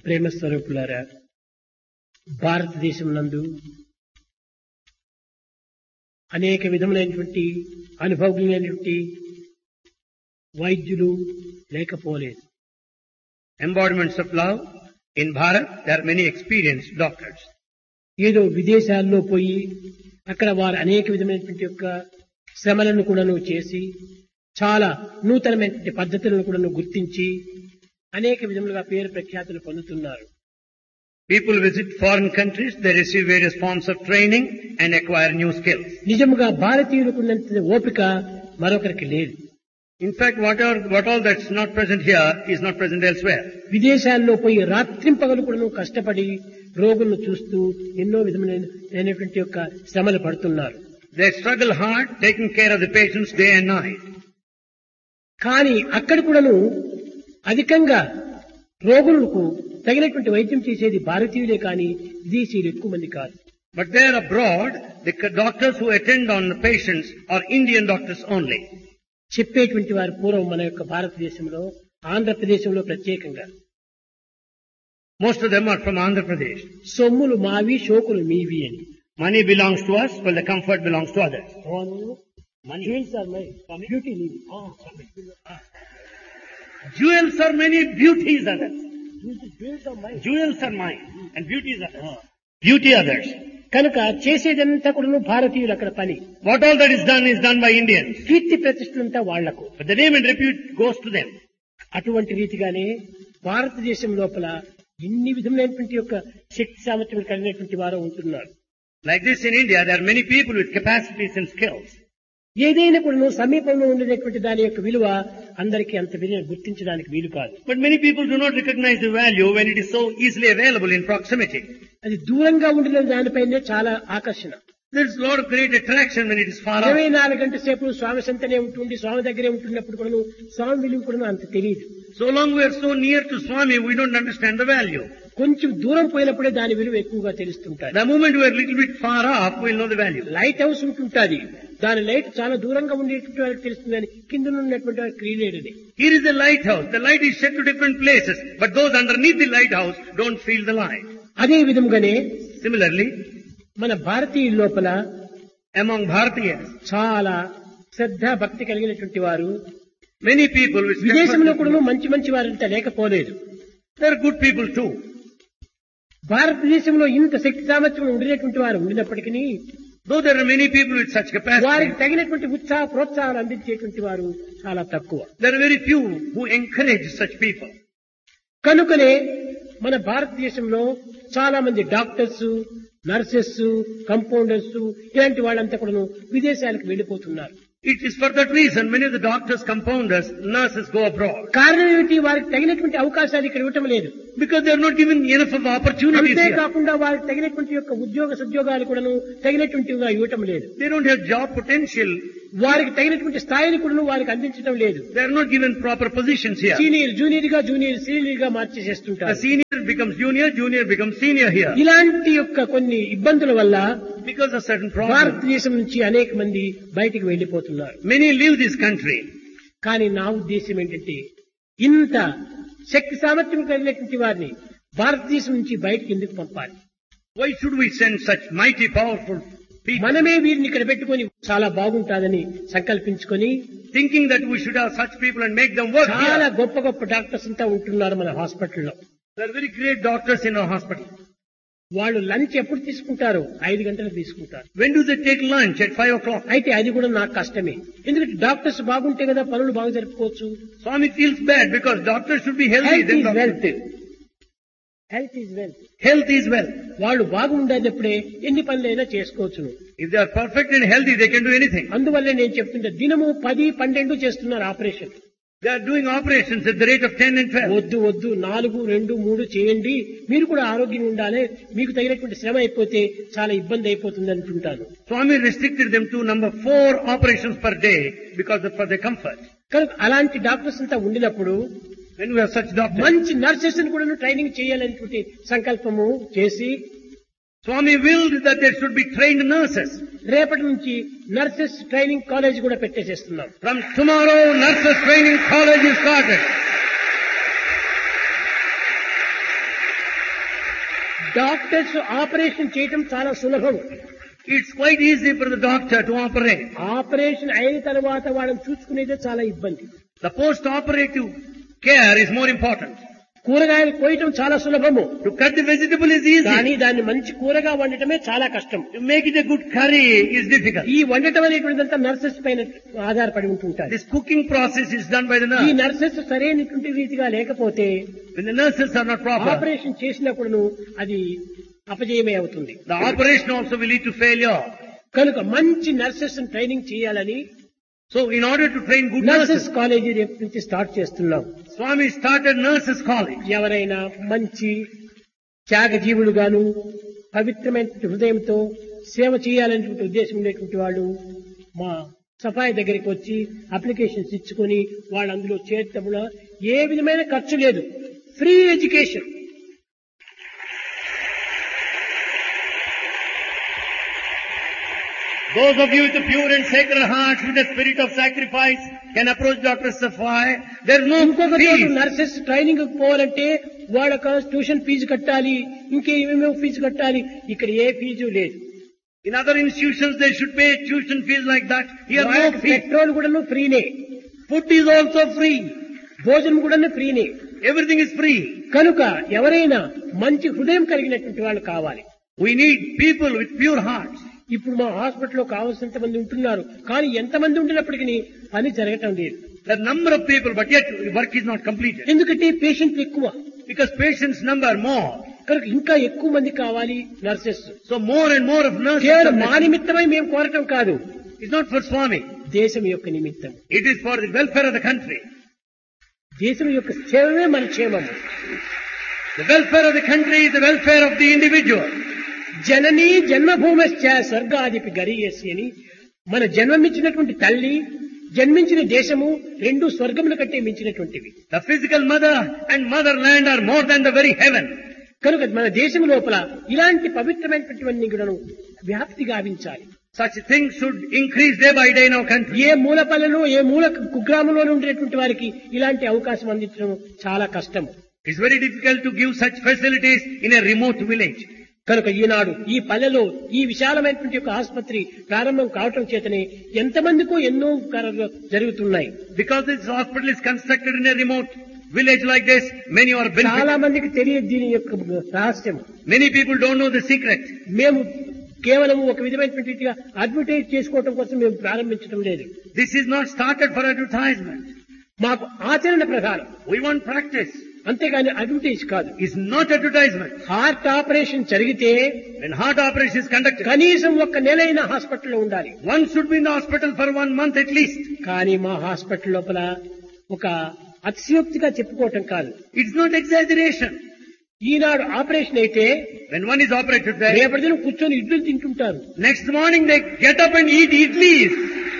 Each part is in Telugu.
ప్రేమ స్వరూపులారా, భారతదేశం నందు అనేక విధములైనటువంటి అనుభవజ్ఞులైనటువంటి వైద్యులు లేకపోలేదు. Embodiments of love. In Bharat, there are many experienced doctors. ఏదో విదేశాల్లో పోయి అక్కడ వారు అనేక విధమైనటువంటి యొక్క శ్రమలను కూడాను చేసి చాలా నూతనమైనటువంటి పద్ధతులను కూడాను గుర్తించి అనేక విధములుగా పేరు ప్రఖ్యాతులు పొందుతున్నారు. People visit foreign countries, they receive various forms of training and acquire new skills. నిజముగా భారతీయులకు ఉన్నంత ఓపిక మరొకరికి లేదు. In fact, what all that's not present here is not present elsewhere. విదేశాల్లో పోయి రాత్రింపగలు కూడాను కష్టపడి రోగులను చూస్తూ ఎన్నో విధమైనటువంటి యొక్క శ్రమలు పడుతున్నారు. They struggle hard, taking care of the patients day and night. కానీ అక్కడ కూడాను అధికంగా రోగులకు తగినటువంటి వైద్యం చేసేది భారతీయులే కానీ విదేశీయులు ఎక్కువ మంది కాదు. But there abroad, the doctors who attend on the patients are Indian doctors only. చెప్పేటువంటి వారు పూర్వం మన యొక్క భారతదేశంలో ఆంధ్రప్రదేశంలో ప్రత్యేకంగా Most of them are from Andhra Pradesh. సొమ్ములు మావి షోకులు మీవి అని. Money belongs to us, while the comfort belongs to others. Money. Jewels are mine, beauty leave. Jewels are many, beauties others. Jewels are mine. Jewels are mine, and beauties others. Beauty others. కనుక చేసేదంతా కూడా భారతీయులు అక్కడ పని. What all that is done by Indians. కీర్తి ప్రతిష్టలంతా వాళ్లకు. But the name and repute goes to them. అటువంటి రీతిగానే భారతదేశం లోపల ఎన్ని విధములైనటువంటి యొక్క శక్తి సామర్థ్యం కలిగినటువంటి వారు ఉంటున్నారు. Like this in India, there are many people with capacities and skills. ఏదైనా కూడా సమీపంలో ఉండేటువంటి దాని యొక్క విలువ అందరికీ అంత గుర్తించడానికి వీలు కాదు. But many people do not recognize the value when it is so easily available in proximity. అది దూరంగా ఉండిన దానిపైనే చాలా ఆకర్షణ. There is a lot of great attraction when it is far off. 24 గంటల సేపు స్వామి సంతనే ఉంటుండి స్వామి దగ్గరే ఉంటున్నప్పుడు కూడా స్వామి విలువ కూడా అంత తెలియదు. So long we are so near to Swami, we don't understand the value. కొంచెం దూరం పోయినప్పుడే దాని విలువ ఎక్కువగా తెలుస్తుంటారు. The moment we are a little bit far off, we will know the value. Light house ఉంటుంటుంది, దాని లైట్ చాలా దూరంగా ఉండేటువంటి వాళ్ళకి తెలుస్తుందని కింద ఉన్నటువంటి వారికి తెలియలేదని. Here is the lighthouse. The light is shed to different places, but those underneath the lighthouse don't feel the light. అదే విధముగానే Similarly, మన భారతీయుల లోపల among Bharatiyas, చాలా శ్రద్ధ భక్తి కలిగినటువంటి వారు many people with విదేశంలో కూడా మంచి మంచి వారంతా లేకపోలేదు. there are good people too. భారతదేశంలో ఇంత శక్తి సామర్థ్యం ఉండినటువంటి వారు ఉండినప్పటికీ Though there are many people with such వారికి capacity, తగినటువంటి ఉత్సాహ ప్రోత్సాహాలు అందించేటువంటి వారు చాలా తక్కువ. there are very few who encourage such people. కనుకనే మన భారతదేశంలో చాలా మంది డాక్టర్స్, నర్సెస్, కంపౌండర్స్ ఇలాంటి వాళ్ళంతా కూడా విదేశాలకు వెళ్లిపోతున్నారు. It is for that reason many of the doctors, compounders, nurses go abroad. కారణం ఏమిటి? వారికి తగినటువంటి అవకాశాలు ఇక్కడ ఇవ్వటం లేదు. Because they are not given enough of opportunities here. అంతేకాకుండా వారికి తగినటువంటి యొక్క సద్యోగాలు కూడా తగినటువంటివిగా ఇవ్వటం లేదు. They don't have job potential. వారికి తగినటువంటి స్థాయిని కూడా వారికి అందించడం లేదు. They are not given proper positions here. Senior junior గా, జూనియర్ సీనియర్ గా The మార్చేసేస్తుంటారు. senior becomes junior, junior becomes senior here. ఇలాంటి యొక్క కొన్ని ఇబ్బందుల వల్ల Because of certain problems, భారతదేశం నుంచి అనేక మంది బయటికి వెళ్లిపోతున్నారు. many leave this country. కానీ నా ఉద్దేశం ఏంటంటే ఇంత శక్తి సామర్థ్యం కలిగినటువంటి వారిని భారతదేశం నుంచి బయటికి ఎందుకు పంపాలి? Why should we send such mighty, powerful people? మనమే వీరిని ఇక్కడ పెట్టుకొని చాలా బాగుంటాదని సంకల్పించుకొని Thinking that we should have such people and make them work చాలా here. గొప్ప గొప్ప డాక్టర్స్ అంతా ఉంటున్నారు మన హాస్పిటల్లో. There are very great doctors in our hospital. వాళ్ళు లంచ్ ఎప్పుడు తీసుకుంటారు? 5 గంటలకు తీసుకుంటారు. When do they take lunch? At 5 o'clock. అయితే అది కూడా నాకు కష్టమే. ఎందుకంటే డాక్టర్స్ బాగుంటే కదా పనులు బాగా జరుపుకోవచ్చు. Swami feels bad because doctors should be healthy. Health Then is doctors- wealth. Health is wealth. Health is wealth. వాళ్ళు బాగుండేటప్పుడే ఎన్ని పనులైనా చేసుకోవచ్చును. If they are perfect and healthy, they can do anything. అందువల్లే నేను చెప్తుంటే దినము 10, 12 చేస్తున్నారు operation. They are doing operations at the rate of 10 and 12. వద్దు 4, 2, 3 చేయండి, మీరు కూడా ఆరోగ్యంగా ఉండాలి, మీకు తగినటువంటి శ్రమ అయిపోతే చాలా ఇబ్బంది అయిపోతుంది అంటుంటాను. Swami restricted them to number 4 operations per day because for their comfort. కనుక అలాంటి డాక్టర్స్ అంతా ఉండినప్పుడు When we have such doctors, మంచి నర్సెస్ కూడా ట్రైనింగ్ చేయాలనేటువంటి సంకల్పము చేసి Swami willed that there should be trained nurses. రేపటి నుంచి నర్సెస్ ట్రైనింగ్ కాలేజ్ కూడా పెట్టేసేస్తున్నాం. From tomorrow, nurses training college is started. Doctors operation చేయటం చాలా సులభం. It's quite easy for the doctor to operate. Operation అయిన తర్వాత వాళ్ళని చూసుకునేదే చాలా ఇబ్బంది. The post-operative care is more important. కూరగాయలు కోయటం చాలా సులభము. To cut the vegetable is easy. కానీ దాన్ని మంచి కూరగా వండటమే చాలా కష్టం. To make it a good curry is difficult. ఈ వండటం అనేటువంటిదంతా నర్సెస్ పైన ఆధారపడి ఉంటుంటారు. This cooking process is done by the ఈ nurse. నర్సెస్ సరైనటువంటి రీతిగా లేకపోతే When the nurses are not proper, operation చేసినప్పుడు అది అపజయమే అవుతుంది. the operation also will lead to failure. కనుక మంచి నర్సెస్ ట్రైనింగ్ చేయాలని So in order to train good nurses nurses, college రేపు నుంచి స్టార్ట్ చేస్తున్నాం. Swami started nurses college. ఎవరైనా మంచి త్యాగజీవులుగాను పవిత్రమైన హృదయంతో సేవ చేయాలనేటువంటి ఉద్దేశం ఉండేటువంటి వాళ్ళు మా సఫాయి దగ్గరికి వచ్చి అప్లికేషన్స్ ఇచ్చుకొని వాళ్ళు అందులో చేర్చడంలో ఏ విధమైన ఖర్చు లేదు. Free education. Those of you with a pure and sacred hearts, with a spirit of sacrifice, can approach Dr. Safai. There is no ఇంకొక చోటు fees. నర్సెస్ ట్రైనింగ్ పోవాలంటే వాళ్ళకి ట్యూషన్ ఫీజు కట్టాలి, ఇంకేమేమో ఫీజు కట్టాలి. ఇక్కడ ఏ ఫీజు లేదు. In other institutions, they should pay tuition fees like that. Here, no fees. Petrol కూడా ఫ్రీనే, Food is also free. భోజనం కూడా ఫ్రీనే. Everything is free. కనుక ఎవరైనా మంచి హృదయం కలిగినటువంటి వాళ్ళు కావాలి. We need people with pure hearts. ఇప్పుడు మా హాస్పిటల్లో కావాల్సినంత మంది ఉంటున్నారు, కానీ ఎంతమంది ఉండినప్పటికీ పని జరగటం లేదు. There are number of people, but yet work is not completed. ఎందుకంటే పేషెంట్లు ఎక్కువ, Because patients number more. కనుక ఇంకా ఎక్కువ మంది కావాలి nurses. So more and more of nurses. కేవలం are మా necessary. నిమిత్తమై మేము కోరటం కాదు, It's not for Swami. దేశం యొక్క నిమిత్తం. It is for the welfare of the country. దేశం యొక్క క్షేమమే మన క్షేమము. The welfare of the country is the welfare of the individual. జననీ జన్మభూమశ్చ స్వర్గాదిపి గరీయసి అని మన జన్మమిచ్చినటువంటి తల్లి, జన్మించిన దేశము రెండు స్వర్గముల కంటే మించినటువంటివి. The physical mother and motherland are more than the very heaven. కనుక మన దేశం లోపల ఇలాంటి పవిత్రమైనటువంటివన్నీ కూడా వ్యాప్తి గావించాలి. Such things should increase day by day in our country. ఏ మూలపల్లలో ఏ మూల కుగ్రామంలో ఉండేటువంటి వారికి ఇలాంటి అవకాశం అందించడం చాలా కష్టం. It's very difficult to give such facilities in a remote village. కనుక ఈనాడు ఈ పల్లెలో ఈ విశాలమైనటువంటి యొక్క ఆసుపత్రి ప్రారంభం కావటం చేతనే ఎంతమందికో ఎన్నో కార్యాలు జరుగుతున్నాయి. Because this hospital is constructed in a remote village like this, many are చాలా benefiting. మందికి తెలియదు దీని యొక్క రహస్యం. Many people don't know the secret. మేము కేవలం ఒక విధమైనటువంటి రీతిగా అడ్వర్టైజ్ చేసుకోవటం కోసం మేము ప్రారంభించడం లేదు. This is not started for advertisement. మాకు ఆచరణ ప్రకారం, We want practice. అంతేగాని అడ్వర్టైజ్ కాదు. It's not advertisement. Heart operation జరిగితే When heart operation is conducted, కనీసం ఒక్క నెలైన హాస్పిటల్లో ఉండాలి. one should be in the hospital for 1 month at least. కానీ మా హాస్పిటల్ లోపల ఒక అతిశయోక్తిగా చెప్పుకోవటం కాదు. It's not exaggeration. Eenadu operation అయితే When one is operated there, రేపటి దినం కూర్చొని ఇడ్లీలు తింటుంటారు. next morning they get up and eat idlis.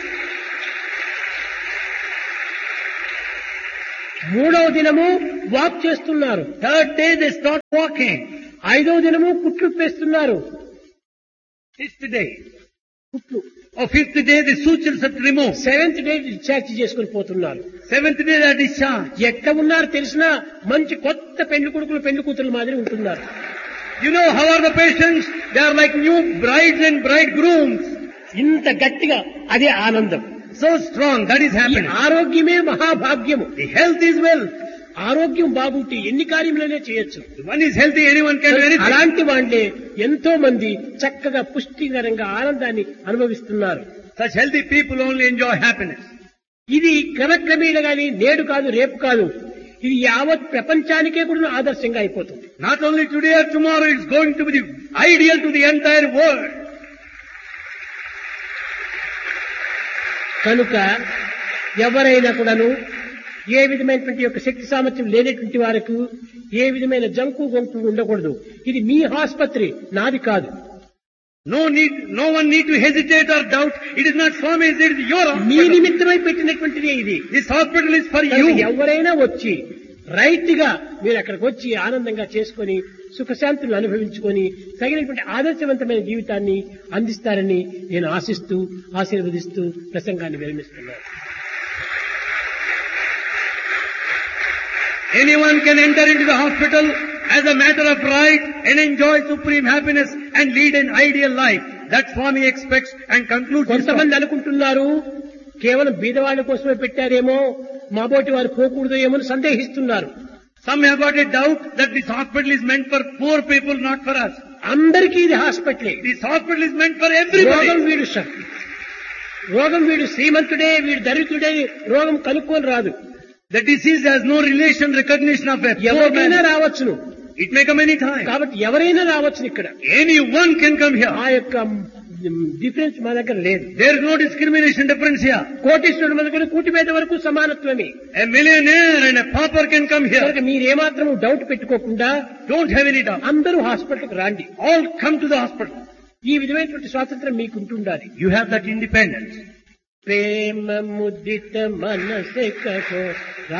మూడవ దినము వాక్ చేస్తున్నారు. Third day they start walking. ఐదవ దినము కుట్లు వేస్తున్నారు. Fifth day. కుట్లు. Or fifth day the sutures are removed. Seventh day discharge చేసుకుని పోతున్నారు. Seventh day they are discharged. ఎట్లా ఉన్నారు తెలిసినా మంచి కొత్త పెళ్లి కొడుకులు పెళ్లి కూతురు మాదిరి ఉంటున్నారు. You know how are the patients? They are like new brides and bridegrooms. ఇంత గట్టిగా అదే ఆనందం. So strong, that is ఈ happening. ఆరోగ్యమే మహాభాగ్యము. The health is wealth. ఆరోగ్యం బాగుంటే ఎన్ని కార్యములైనా చేయొచ్చు. If one is healthy, anyone can do anything. అలాంటి వాళ్ళే ఎంతో మంది చక్కగా పుష్టికరంగా ఆనందాన్ని అనుభవిస్తున్నారు. Such healthy people only enjoy happiness. ఇది క్రమక్రమేణా గాని నేడు కాదు రేపు కాదు, ఇది యావత్ ప్రపంచానికే కూడా ఆదర్శంగా అయిపోతుంది. Not only today or tomorrow, it's going to be the ideal to the entire world. కనుక ఎవరైనా కూడాను ఏ విధమైనటువంటి యొక్క శక్తి సామర్థ్యం లేనటువంటి వారికి ఏ విధమైన జంకు గొంకు ఉండకూడదు. ఇది మీ ఆసుపత్రి, నాది కాదు. No one need to hesitate or doubt. It is not Swami's, it is your me hospital. నిమిత్తమై పెట్టినటువంటిది ఇది. This hospital is for కనుక you. ఎవరైనా వచ్చి రైట్ గా మీరు అక్కడికి వచ్చి ఆనందంగా చేసుకొని సుఖశాంతులు అనుభవించుకొని తగినటువంటి ఆదర్శవంతమైన జీవితాన్ని అందిస్తారని నేను ఆశిస్తూ ఆశీర్వదిస్తూ ప్రసంగాన్ని విరమిస్తున్నాను. Anyone can enter into the hospital as a matter of right and enjoy supreme happiness and lead an ideal life. That Swami expects and concludes his talk. కొంతమంది అనుకుంటున్నారు కేవలం బీదవాళ్ళ కోసమే పెట్టారేమో మాబోటి వారు పోకూడదు ఏమో అని సందేహిస్తున్నారు. Some have got a doubt that this hospital is meant for poor people, not for us. అందరికీ ఇది హాస్పిటలే. This hospital is meant for రోగం everybody. వీడు శ్రీమంతుడే వీడు దరిద్రుడే రోగం కనుక్కొని రాదు. The disease has no relation, recognition of a poor ఎవరైనా man. రావచ్చును. It may come any time. కాబట్టి ఎవరైనా రావచ్చును. ఇక్కడ Anyone can come ఆ here. యొక్క డిఫరెన్స్ మా దగ్గర లేదు. There is no discrimination difference here. కోటీశ్వరుడు మొదలుకొని కూటి మీద వరకు సమానత్వమే. A millionaire and a pauper can come here. కనుక మీరేమాత్రం డౌట్ పెట్టుకోకుండా Don't have any doubt. అందరూ హాస్పిటల్కి రాండి. All come to the hospital. ఈ విధమైనటువంటి స్వాతంత్రం మీకు ఉంటుండాలి. You have that independence. ప్రేమ ముదిత మనసే కహో